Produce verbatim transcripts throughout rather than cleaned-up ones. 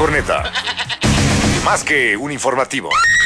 corneta. Más que un informativo.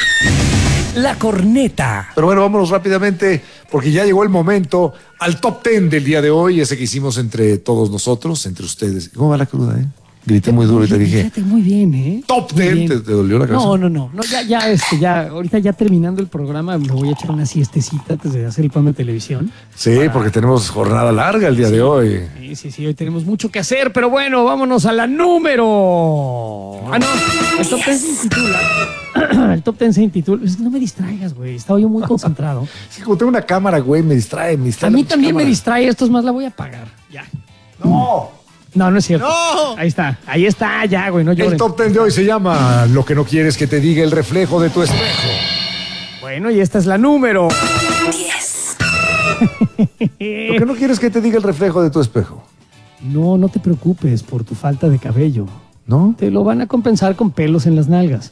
La corneta. Pero bueno, vámonos rápidamente porque ya llegó el momento al top ten del día de hoy, ese que hicimos entre todos nosotros, entre ustedes. ¿Cómo va la cruda, eh? Grité muy duro y te dije. Fíjate, muy bien, ¿eh? Top ten. ¿Te, te dolió la cabeza? No, no, no. no ya, ya, este, ya, ahorita ya terminando el programa, me voy a echar una siestecita antes de hacer el programa de televisión. Sí, para... porque tenemos jornada larga el día sí, de hoy. Sí, sí, sí, hoy tenemos mucho que hacer, pero bueno, vámonos a la número. Ah, no, el top ten se intitula. El top ten se intitula. Es que no me distraigas, güey. Estaba yo muy concentrado. Sí, como tengo una cámara, güey, me distrae, me distrae. A mí también cámara. me distrae. Esto es más, la voy a apagar. Ya. No. No, no es cierto. ¡No! Ahí está, ahí está, ya, güey, no lloren. El top ten de hoy se llama Lo que no quieres que te diga el reflejo de tu espejo. Bueno, y esta es la número diez. Lo que no quieres que te diga el reflejo de tu espejo. No, no te preocupes por tu falta de cabello. ¿No? Te lo van a compensar con pelos en las nalgas.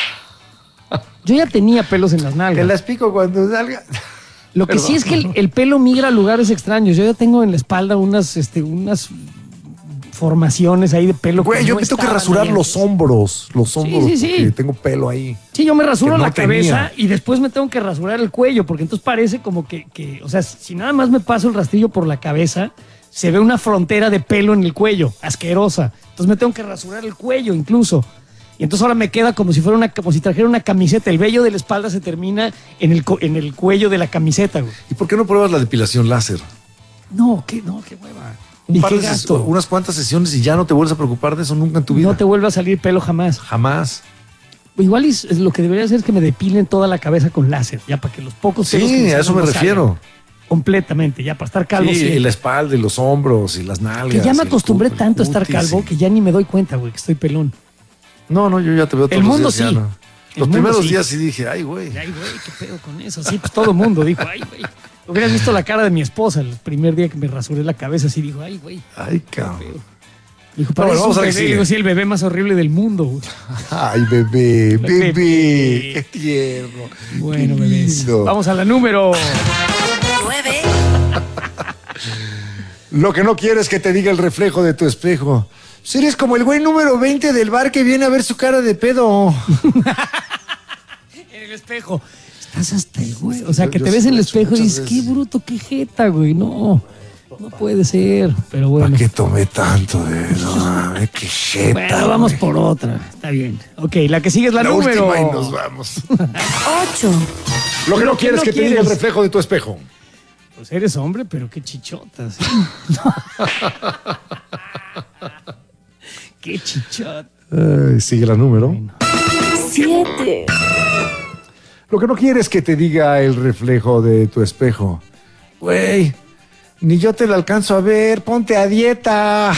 Yo ya tenía pelos en las nalgas. Te las pico cuando salga. Lo que Perdón. sí es que el, el pelo migra a lugares extraños. Yo ya tengo en la espalda unas, este, unas formaciones ahí de pelo. Güey, yo no me tengo que estaban rasurar ahí los hombros. Los hombros. Sí, sí, sí. Porque tengo pelo ahí. Sí, yo me rasuro Que no la cabeza tenía. y después me tengo que rasurar el cuello, porque entonces parece como que, que, o sea, si nada más me paso el rastrillo por la cabeza, se ve una frontera de pelo en el cuello, asquerosa. Entonces me tengo que rasurar el cuello incluso. Y entonces ahora me queda como si fuera una, como si trajera una camiseta. El vello de la espalda se termina en el, co- en el cuello de la camiseta, güey. ¿Y por qué no pruebas la depilación láser? No, qué, no, qué hueva. Un ¿Y par qué de ses- gasto? unas cuantas sesiones y ya no te vuelves a preocupar de eso nunca en tu vida. No te vuelve a salir pelo jamás. Jamás. Igual es, es lo que debería hacer es que me depilen toda la cabeza con láser, ya para que los pocos pelos que Sí, a salgan eso me no refiero. salgan. Completamente, ya para estar calvo. Sí, sí. y la espalda y los hombros y las nalgas. Que ya me y el acostumbré cutis, el tanto a estar cutis, calvo y- que ya ni me doy cuenta, güey, que estoy pelón. No, no, yo ya te veo todos El mundo los días. sí. ya no. El Los mundo primeros sí. días sí dije, ay, güey. Ay, güey, qué pedo con eso. Sí, pues todo el mundo dijo, ay, güey. Hubieras visto la cara de mi esposa el primer día que me rasuré la cabeza, así dijo, ay, güey. Ay, cabrón. Dijo, Bueno, parece vamos un a ver bebé. qué sigue. Digo, sí, el bebé más horrible del mundo, güey. Ay, bebé, bebé. Bebé. Qué tierno. Bueno, Qué bebés. lindo. Vamos a la número. nueve. Lo que no quieres que te diga el reflejo de tu espejo. Si eres como el güey número veinte del bar que viene a ver su cara de pedo. En el espejo. Estás hasta el güey. O sea, que Yo te sí ves en lo el he hecho espejo y muchas dices, qué veces. bruto, qué jeta, güey. No, no puede ser. Pero bueno. ¿Para qué tomé tanto de no mames, qué jeta? Bueno, vamos güey. por otra. Está bien. Ok, la que sigue es la, La número. última y nos vamos. ocho. Lo que no quieres no que te diga el quieres. reflejo de tu espejo. Pues eres hombre, pero qué chichotas. Qué chichota. Ay, sigue la número. siete. Lo que no quieres que te diga el reflejo de tu espejo. Güey, ni yo te lo alcanzo a ver, ponte a dieta.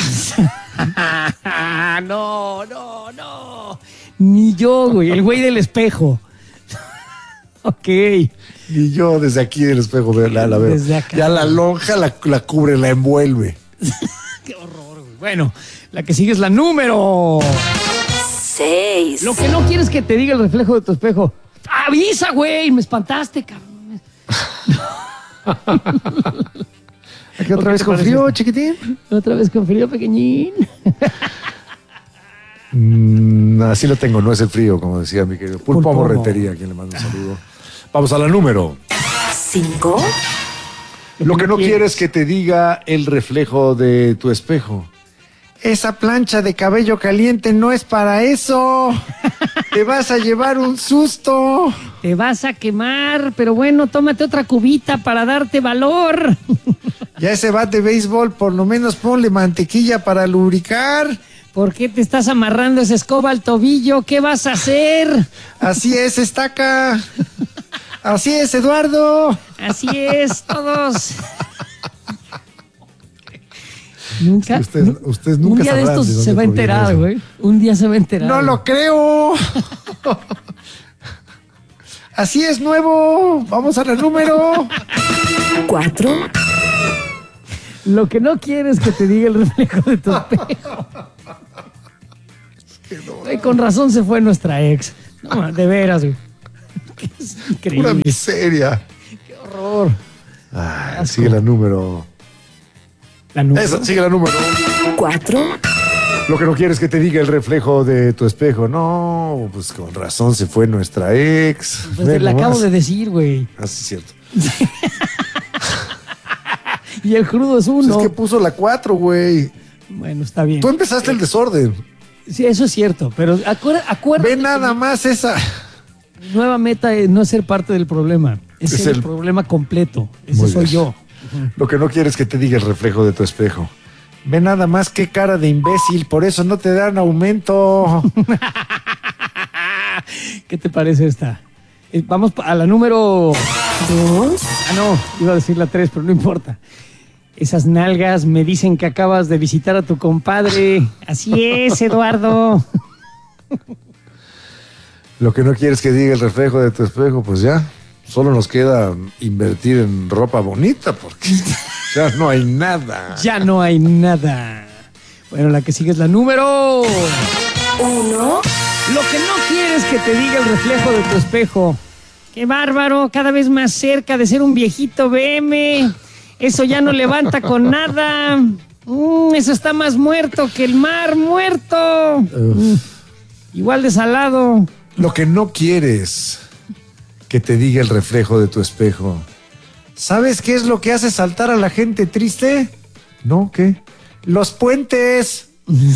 No, no, no. Ni yo, güey. El güey del espejo. Ok. Y yo desde aquí del espejo veo la, la veo. Desde acá. Ya la lonja la, la cubre, la envuelve. Qué horror, güey. Bueno, la que sigue es la número. seis. Lo que no quieres que te diga el reflejo de tu espejo. Avisa, güey. Me espantaste, cabrón. Aquí otra ¿Qué vez te con parece frío, esto? chiquitín. Otra vez con frío, pequeñín. Mm, así lo tengo, no es el frío, como decía mi querido Pulpo Pulpo. Morretería, a quien le mando un saludo. Vamos a la número. cinco. Lo que no quieres que te diga el reflejo de tu espejo. Esa plancha de cabello caliente no es para eso. Te vas a llevar un susto. Te vas a quemar, pero bueno, tómate otra cubita para darte valor. Ya ese bat de béisbol, por lo menos ponle mantequilla para lubricar. ¿Por qué te estás amarrando esa escoba al tobillo? ¿Qué vas a hacer? Así es, estaca. Así es, Eduardo. Así es, todos. Nunca. Usted- nu- ustedes nunca un día de sabrán estos de dónde se va a proviene enterar, eso. güey. Un día se va a enterar. No lo creo. Así es, nuevo. Vamos a la número. cuatro. Lo que no quieres que te diga el reflejo de tu espejo. Güey, con razón se fue nuestra ex. No, de veras, güey. Es Pura increíble. miseria. Qué horror. Ay, Asco. sigue la número. La número. Esa, sigue la número. cuatro. Lo que no quieres que te diga el reflejo de tu espejo. No, pues con razón se fue nuestra ex. Pues Ve le acabo nomás. de decir, güey. Ah, sí, cierto. Y el crudo es Pues uno. es que puso la cuatro, güey. Bueno, está bien. Tú empezaste el desorden. Sí, eso es cierto, pero acuérdate, acuérdate Ve nada más esa. mi nueva meta es no ser parte del problema, es, Es ser el... el- problema completo. Ese Muy soy bien. yo. Lo que no quieres que te diga el reflejo de tu espejo. Ve nada más qué cara de imbécil, por eso no te dan aumento. ¿Qué te parece esta? Eh, vamos a la número Dos. Ah, no, iba a decir la tres, pero no importa. Esas nalgas me dicen que acabas de visitar a tu compadre. Así es, Eduardo. Lo que no quieres que diga el reflejo de tu espejo, pues ya. Solo nos queda invertir en ropa bonita porque ya no hay nada. Ya no hay nada. Bueno, la que sigue es la número... Uno. Lo que no quieres que te diga el reflejo de tu espejo. ¡Qué bárbaro! Cada vez más cerca de ser un viejito B M. Eso ya no levanta con nada. Mm, eso está más muerto que el mar muerto. Mm, igual de salado. Lo que no quieres que te diga el reflejo de tu espejo. ¿Sabes qué es lo que hace saltar a la gente triste? ¿No? ¿Qué? Los puentes.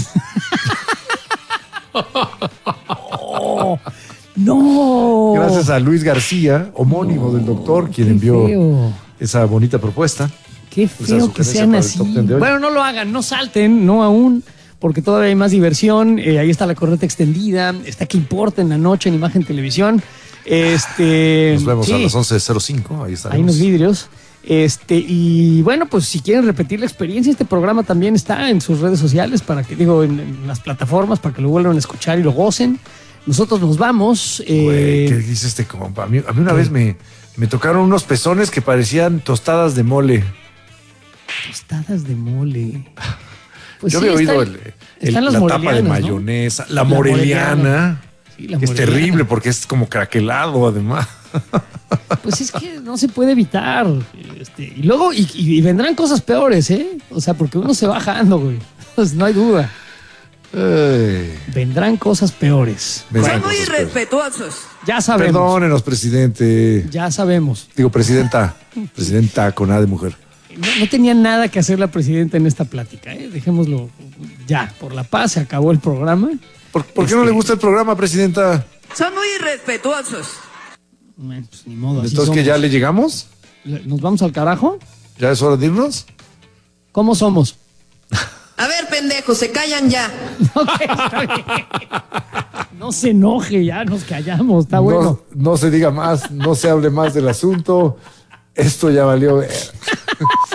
¡No! Gracias a Luis García, homónimo del doctor, quien qué envió feo. esa bonita propuesta. Qué Esa feo que sugerencia sean para el así. top ten de hoy. Bueno, no lo hagan, no salten, no aún, porque todavía hay más diversión. Eh, ahí está la corneta extendida, está que importa en la noche en Imagen Televisión. Este, Nos vemos sí, a las once cero cinco, ahí estaremos. hay unos vidrios. Este, y bueno, pues si quieren repetir la experiencia, este programa también está en sus redes sociales, para que, digo, en, en las plataformas, para que lo vuelvan a escuchar y lo gocen. Nosotros nos vamos. eh, Güey, ¿qué dice este compa? A mí, a mí una vez me, me tocaron unos pezones que parecían tostadas de mole. Tostadas de mole. Pues Yo sí, había oído están- el- el- están las la tapa de morelianas, ¿no? mayonesa, la, La moreliana, moreliana. Sí, la que es moreliana. terrible porque es como craquelado además. Pues es que no se puede evitar. Este, y luego, y, y- y vendrán cosas peores, ¿eh? O sea, porque uno se va bajando, güey. Pues no hay duda. Ay, Vendrán cosas peores. me dan Son muy cosas peores. irrespetuosos. Ya sabemos. Perdónenos, presidente. Ya sabemos. Digo, presidenta. Presidenta con A de mujer. No, no tenía nada que hacer la presidenta en esta plática, ¿eh? Dejémoslo ya. Por la paz se acabó el programa. ¿Por, por qué no Este- le gusta el programa, presidenta? Son muy irrespetuosos. Bueno, pues ni modo. Así Entonces, ¿que somos. ya le llegamos? ¿Nos vamos al carajo? ¿Ya es hora de irnos? ¿Cómo somos? A ver, pendejos, se callan ya. Ok, está bien. No se enoje, ya nos callamos, está bueno. No, no se diga más, no se hable más del asunto. Esto ya valió ver.